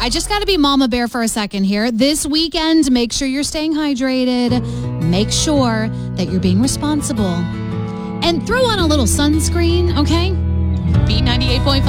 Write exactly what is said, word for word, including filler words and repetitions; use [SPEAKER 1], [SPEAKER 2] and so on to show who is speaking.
[SPEAKER 1] I just got to be Mama Bear for a second here. This weekend, make sure you're staying hydrated. Make sure that you're being responsible. And throw on a little sunscreen, okay? B ninety-eight point five.